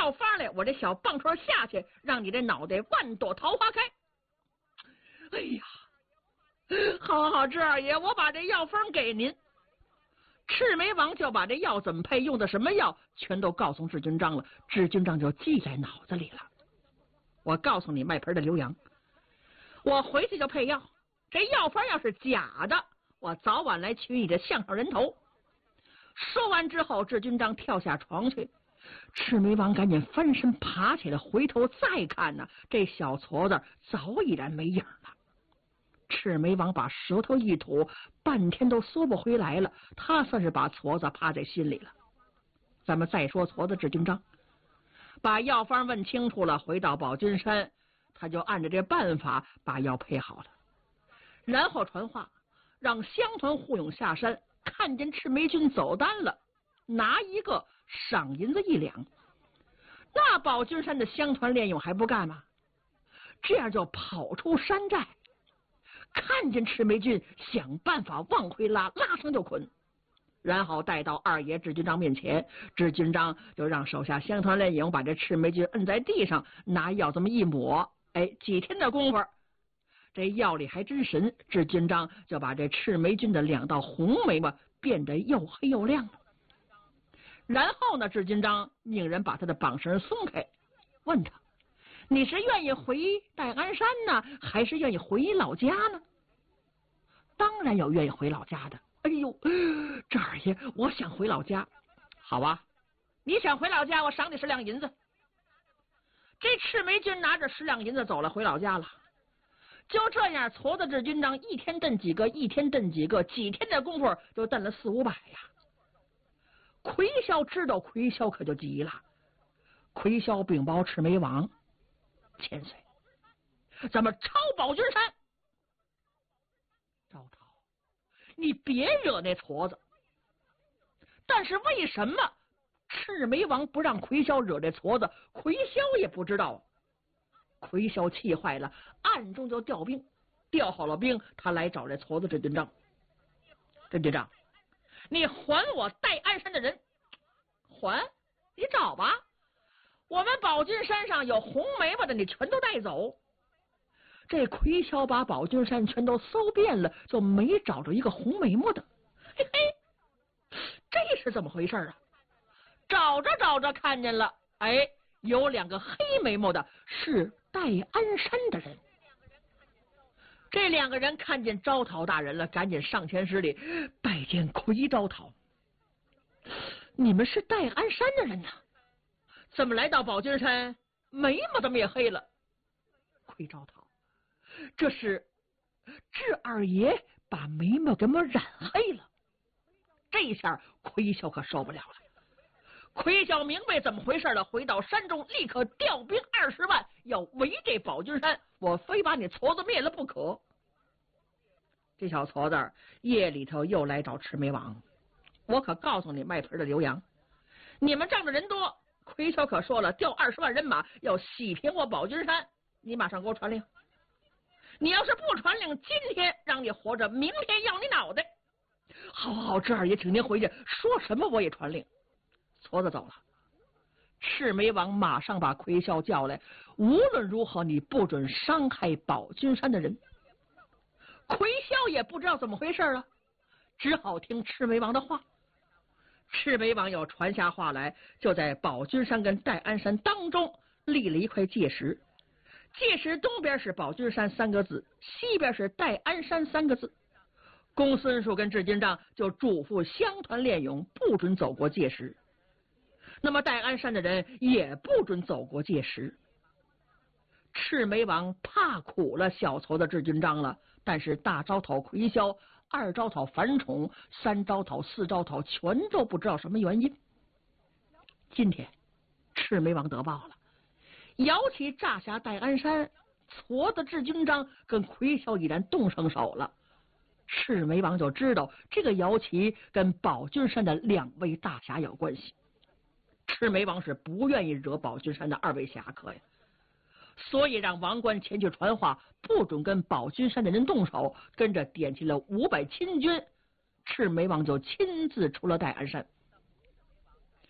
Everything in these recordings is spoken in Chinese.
药方来，我这小棒槌下去，让你的脑袋万朵桃花开。哎呀，好，智二爷，我把这药方给您。赤眉王就把这药怎么配，用的什么药，全都告诉智军章了。智军章就记在脑子里了。我告诉你，卖盆的刘洋，我回去就配药。这药方要是假的，我早晚来取你的项上人头。说完之后，智军章跳下床去。赤眉王赶紧翻身爬起来，回头再看呢，这小矬子早已然没影了。赤眉王把舌头一吐，半天都缩不回来了。他算是把矬子趴在心里了。咱们再说矬子智军章，把药方问清楚了，回到宝君山，他就按照这办法把药配好了，然后传话让乡团护勇下山，看见赤眉军走单了，拿一个赏银子1两。那宝君山的乡团练勇还不干吗？这样就跑出山寨，看见赤眉军，想办法往回拉上就捆，然后带到二爷智军章面前。智军章就让手下乡团练勇把这赤眉军摁在地上，拿药这么一抹，几天的功夫，这药力还真神。智军章就把这赤眉军的2道红眉毛变得又黑又亮了。然后呢，智军章命人把他的绑绳松开，问他：你是愿意回戴安山呢，还是愿意回老家呢？当然有愿意回老家的。哎呦，这二爷，我想回老家。好啊，你想回老家，我赏你10两银子。这赤眉军拿着10两银子走了，回老家了。就这样，矬子智军章一天蹬几个，一天蹬几个，几天的功夫就蹬了400-500呀。魁霄知道，魁霄可就急了。魁霄禀报赤眉王千岁，咱们抄宝君山。赵涛，你别惹那矬子。但是为什么赤眉王不让魁霄惹这矬子？魁霄也不知道。魁霄气坏了，暗中就调兵，调好了兵，他来找这矬子智军章。智军章，你还我戴安山的人。还？你找吧，我们宝君山上有红眉毛的，你全都带走。这魁霄把宝君山全都搜遍了，就没找着一个红眉毛的。嘿嘿，这是怎么回事啊？找着看见了，有2个黑眉毛的，是戴安山的人。这2个人看见招讨大人了，赶紧上前施礼，拜见魁招讨。你们是戴安山的人呐？怎么来到宝君山，眉毛怎么也黑了？魁招讨，这是智二爷把眉毛给我染黑了。这下魁霄可受不了了。魁霄明白怎么回事了，回到山中，立刻调兵20万，要围这宝君山，我非把你矬子灭了不可。这小矬子夜里头又来找赤眉王，我可告诉你，卖盆的刘洋，你们仗着人多，魁霄可说了，调20万人马要洗平我宝君山，你马上给我传令。你要是不传令，今天让你活着，明天要你脑袋。好，智二爷，请您回去，说什么我也传令。矬子走了，赤眉王马上把魁霄叫来，无论如何你不准伤害宝君山的人。魁霄也不知道怎么回事啊，只好听赤眉王的话。赤眉王又传下话来，就在宝君山跟戴安山当中立了一块界石，界石东边是宝君山3个字，西边是戴安山3个字。公孙述跟智军章就嘱咐乡团练勇不准走过界石，那么戴安山的人也不准走过界石。赤眉王怕苦了小矬子智军章了，但是大招讨魁霄，2招讨樊宠，3招讨4招讨全都不知道什么原因。今天赤眉王得报了，摇起炸下戴安山，矬子智军章跟魁霄已然动上手了。赤眉王就知道这个摇旗跟宝君山的2位大侠有关系。赤眉王是不愿意惹宝君山的2位侠客呀，所以让王冠前去传话，不准跟宝君山的人动手，跟着点起了500亲军。赤眉王就亲自出了戴安山。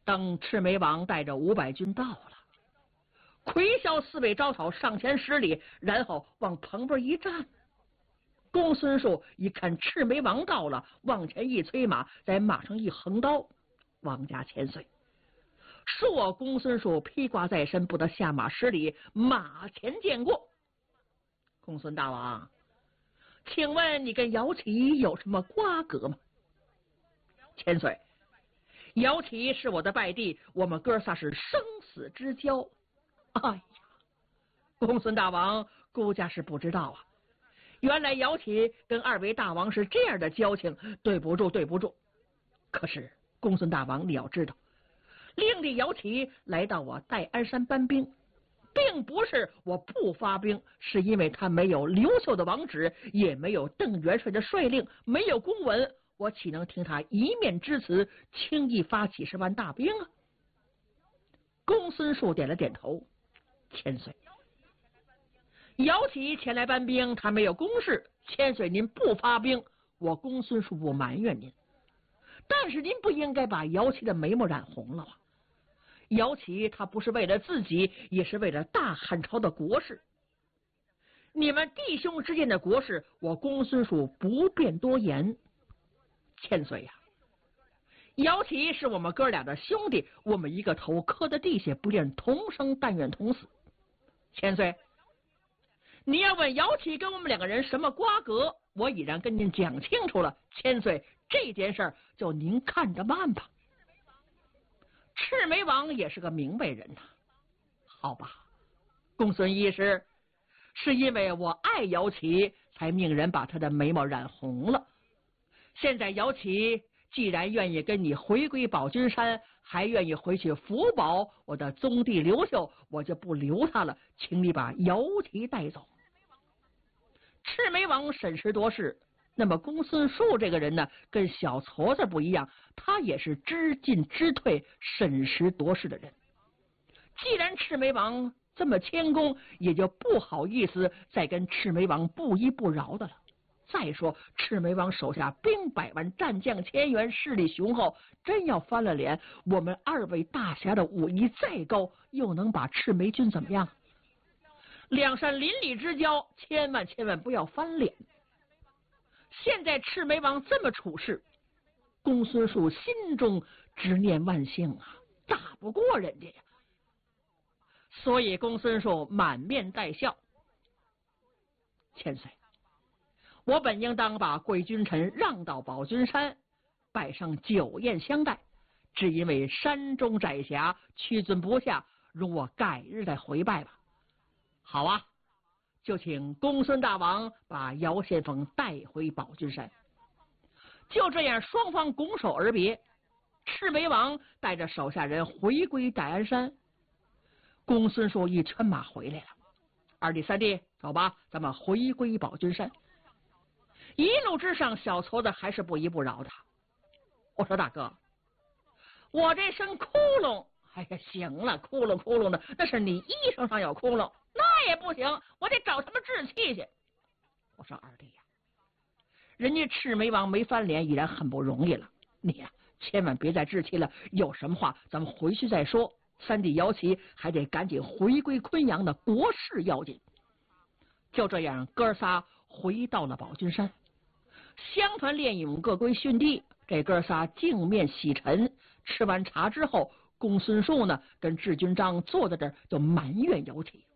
等赤眉王带着500军到了，魁啸4位招讨上前10里，然后往棚边一站。公孙述一看赤眉王到了，往前一催马，在马上一横刀，王家千岁。恕我公孙述披挂在身，不得下马10里，马前见过。公孙大王，请问你跟姚启有什么瓜葛吗？千岁，姚启是我的拜弟，我们哥仨是生死之交。哎呀，公孙大王，孤家是不知道啊，原来姚启跟2位大王是这样的交情，对不住，对不住。可是公孙大王，你要知道，令弟姚启来到我戴安山搬兵，并不是我不发兵，是因为他没有刘秀的王旨，也没有邓元帅的帅令，没有公文，我岂能听他一面之词，轻易发几10万大兵啊？公孙述点了点头，千岁，姚启前来搬兵，他没有公事，千岁您不发兵，我公孙述不埋怨您，但是您不应该把姚启的眉毛染红了啊！姚启他不是为了自己，也是为了大汉朝的国事。你们弟兄之间的国事，我公孙述不便多言。千岁呀，姚启是我们哥俩的兄弟，我们一个头磕的地下，不愿同生，但愿同死。千岁，你要问姚启跟我们2个人什么瓜葛，我已然跟您讲清楚了。千岁，这件事儿就您看着办吧。赤眉王也是个明白人呐，好吧，公孙医师，是因为我爱姚启，才命人把他的眉毛染红了。现在姚启既然愿意跟你回归宝君山，还愿意回去辅保我的宗弟刘秀，我就不留他了，请你把姚启带走。赤眉王审时度势，那么公孙述这个人呢，跟小矬子不一样，他也是知进知退、审时度势的人。既然赤眉王这么谦恭，也就不好意思再跟赤眉王不依不饶的了。再说赤眉王手下兵100万，战将1000员，势力雄厚，真要翻了脸，我们2位大侠的武艺再高，又能把赤眉军怎么样？两山邻里之交，千万不要翻脸。现在赤眉王这么处事，公孙述心中执念万幸啊，打不过人家呀。所以公孙述满面带笑，千岁，我本应当把贵君臣让到宝君山，摆上酒宴相待，只因为山中窄狭，屈尊不下，容我改日再回拜吧。好啊，就请公孙大王把姚先锋带回宝君山。就这样，双方拱手而别，赤眉王带着手下人回归戴安山。公孙述一圈马回来了，2弟3弟，走吧，咱们回归宝君山。一路之上，小矬子还是不依不饶的。我说大哥，我这身窟窿，哎呀，行了，窟窿的，那是你衣裳上有窟窿，那也不行，我得找他们治气去。我说2弟呀，人家赤眉王没翻脸已然很不容易了，你呀，千万别再置气了，有什么话咱们回去再说。3弟姚启还得赶紧回归昆阳的国事要紧。就这样，哥仨回到了宝君山，相团练勇，各归训地。这哥仨净面洗尘，吃完茶之后，公孙述呢跟智军章坐在这儿就埋怨姚启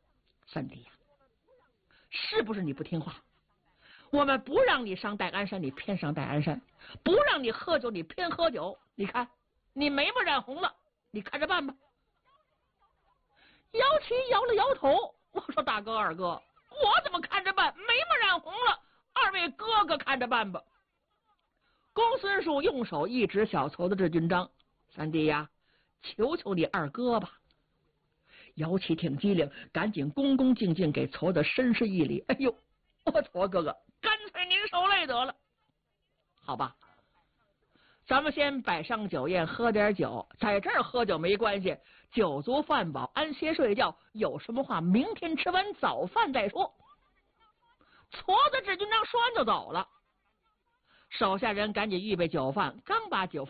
：3弟呀，是不是你不听话？我们不让你上戴安山，你偏上戴安山；不让你喝酒，你偏喝酒。你看你眉毛染红了，你看着办吧。姚启摇了摇头，我说大哥2哥，我怎么看着办？眉毛染红了，2位哥哥看着办吧。公孙述用手一指小矬子智军章：3弟呀，求求你2哥吧。姚启挺机灵，赶紧恭恭敬敬给矬子深施一礼。哎呦，我矬哥哥，干脆您受累得了。好吧，咱们先摆上酒宴，喝点酒，在这儿喝酒没关系，酒足饭饱，安歇睡觉，有什么话明天吃完早饭再说。矬子智军章说完就走了，手下人赶紧预备酒饭，刚把酒